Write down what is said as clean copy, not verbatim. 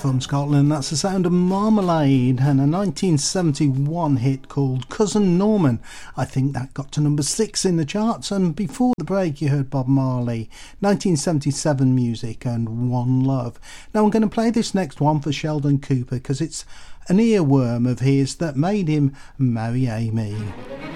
from Scotland. That's the sound of Marmalade and a 1971 hit called Cousin Norman. I think that got to number 6 in the charts, and before the break you heard Bob Marley, 1977 music and One Love. Now I'm going to play this next one for Sheldon Cooper because it's an earworm of his that made him marry Amy.